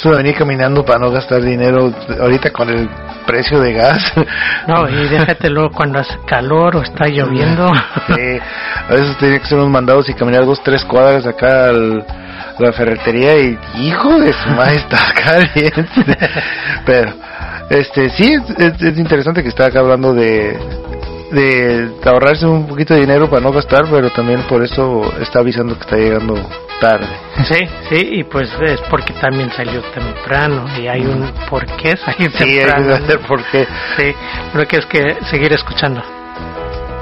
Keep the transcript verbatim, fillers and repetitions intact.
Eso de venir caminando para no gastar dinero ahorita con el precio de gas. No, y déjate luego cuando hace calor o está lloviendo. Sí, a veces tenía que hacer unos mandados y caminar dos, tres cuadras acá al, a la ferretería y hijo de su madre está caliente. Pero, este, sí, es, es interesante que está acá hablando de, de ahorrarse un poquito de dinero para no gastar, pero también por eso está avisando que está llegando tarde. Sí, sí, y pues es porque también salió temprano y hay un por qué salir temprano. Sí, hay que saber por qué. Sí, pero que es que seguir escuchando.